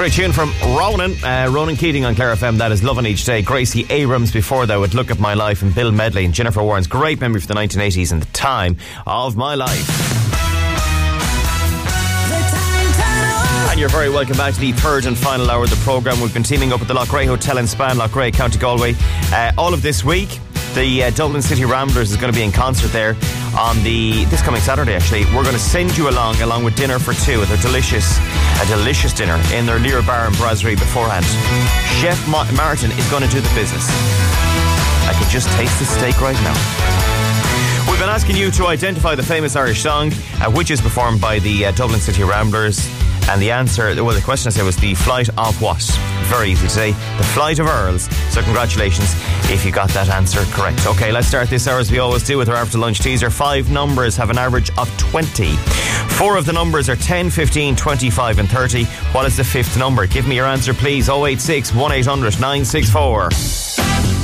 Great tune from Ronan Keating on Clare FM. That is Lovin' Each Day. Gracie Abrams before that with Look at My Life, and Bill Medley and Jennifer Warren's great memory for the 1980s and the time of my life. And you're very welcome back to the third and final hour of the programme. We've been teaming up with the Loughrea Hotel in Span, Loughrea, County Galway. All of this week, the Dublin City Ramblers is going to be in concert there on this coming Saturday. Actually, we're going to send you along with dinner for two with a delicious dinner in their Lear Bar and Brasserie beforehand. Chef Martin is going to do the business. I can just taste the steak right now. We've been asking you to identify the famous Irish song, which is performed by the Dublin City Ramblers. And the answer, the question I said was The Flight of what? Very easy to say. The Flight of Earls. So congratulations if you got that answer correct. Okay, let's start this hour as we always do with our after lunch teaser. 5 numbers have an average of 20. 4 of the numbers are 10, 15, 25 and 30. What is the 5th number? Give me your answer please. 086 1800 964.